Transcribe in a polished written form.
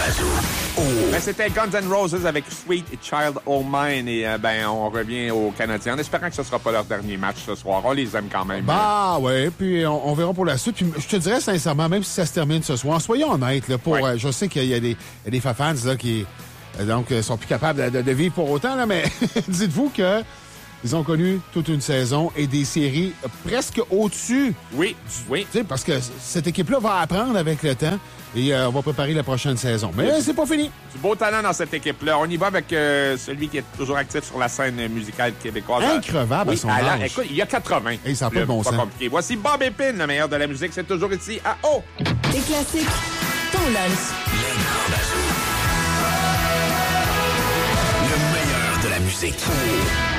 Ben, c'était Guns N' Roses avec Sweet Child O' Mine. Et on revient aux Canadiens en espérant que ce ne sera pas leur dernier match ce soir. On les aime quand même. Bah ouais, puis on verra pour la suite. Puis je te dirais sincèrement, même si ça se termine ce soir, soyons honnêtes. Là, je sais qu'il y a des fans là, qui sont plus capables de vivre pour autant, là, mais dites-vous que ils ont connu toute une saison et des séries presque au-dessus. Oui. Parce que cette équipe-là va apprendre avec le temps et on va préparer la prochaine saison. Mais c'est pas fini. Du beau talent dans cette équipe-là. On y va avec celui qui est toujours actif sur la scène musicale québécoise. Increvable à son âge. Écoute, il y a 80. Et ça n'a pas de bon sens. Compliqué. Voici Bob Épine, le meilleur de la musique. C'est toujours ici à O. Des classiques, ton lunch. Les grands bazous. Le meilleur de la musique.